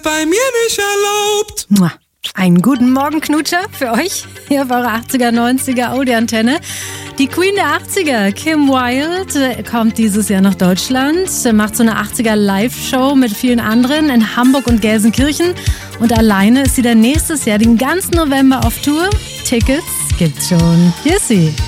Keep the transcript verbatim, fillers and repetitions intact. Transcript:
bei mir nicht erlaubt. Mua. Einen guten Morgen, Knutscher, für euch hier auf eurer achtziger, neunziger Audi-Antenne. Die Queen der achtziger, Kim Wilde, kommt dieses Jahr nach Deutschland, macht so eine achtziger Live-Show mit vielen anderen in Hamburg und Gelsenkirchen. Und alleine ist sie dann nächstes Jahr den ganzen November auf Tour. Tickets gibt's schon. Hier ist sie.